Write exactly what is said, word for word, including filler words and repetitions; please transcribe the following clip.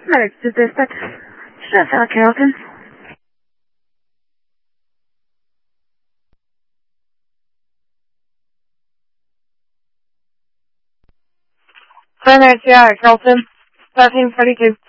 Medics to dispatch. Sheffield, Carrollton. Primary C I, Carrollton, thirteen thirty-two.